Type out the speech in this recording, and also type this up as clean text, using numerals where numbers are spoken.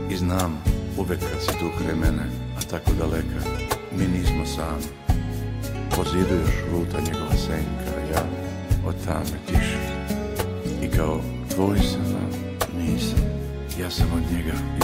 I znam, uvek kad si tu kraj mene, a tako daleka, mi nismo sami. Po zidu još luta njegova senka, ja od tame tiše. I kao tvoj sam, nisam, ja sam od njega